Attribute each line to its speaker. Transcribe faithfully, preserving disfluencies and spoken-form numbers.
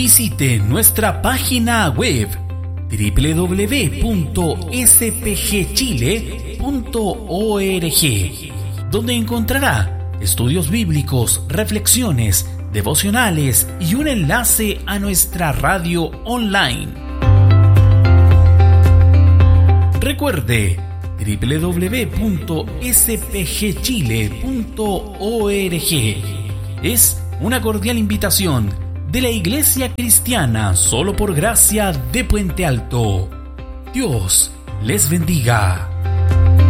Speaker 1: visite nuestra página web doble u doble u doble u punto s p g chile punto org, donde encontrará estudios bíblicos, reflexiones, devocionales y un enlace a nuestra radio online. Recuerde, doble u doble u doble u punto s p g chile punto org es una cordial invitación de la Iglesia Cristiana Solo por Gracia de Puente Alto. Dios les bendiga.